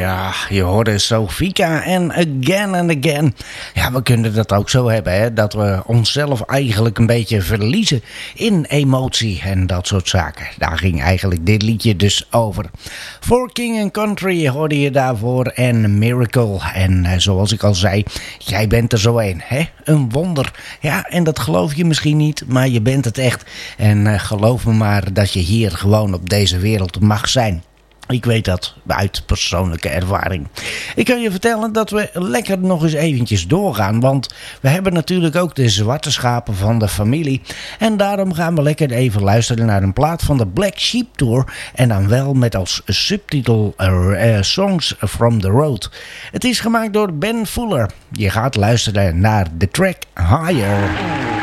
Ja, je hoorde Sofika en Again and Again. Ja, we kunnen dat ook zo hebben, hè? Dat we onszelf eigenlijk een beetje verliezen in emotie en dat soort zaken. Daar ging eigenlijk dit liedje dus over. For King and Country hoorde je daarvoor en Miracle. En zoals ik al zei, jij bent er zo een, hè? Een wonder. Ja, en dat geloof je misschien niet, maar je bent het echt. En geloof me maar dat je hier gewoon op deze wereld mag zijn. Ik weet dat uit persoonlijke ervaring. Ik kan je vertellen dat we lekker nog eens eventjes doorgaan. Want we hebben natuurlijk ook de zwarte schapen van de familie. En daarom gaan we lekker even luisteren naar een plaat van de Black Sheep Tour. En dan wel met als subtitel Songs from the Road. Het is gemaakt door Ben Fuller. Je gaat luisteren naar de track Higher.